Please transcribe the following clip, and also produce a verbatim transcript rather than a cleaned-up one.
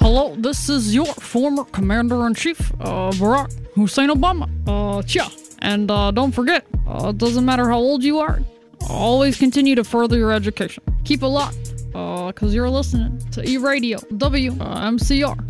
Hello, this is your former Commander-in-Chief, uh, Barack Hussein Obama. Uh, yeah. And uh, don't forget, uh, it doesn't matter how old you are, always continue to further your education. Keep it locked, uh, cause you're listening to E-Radio, W M C R.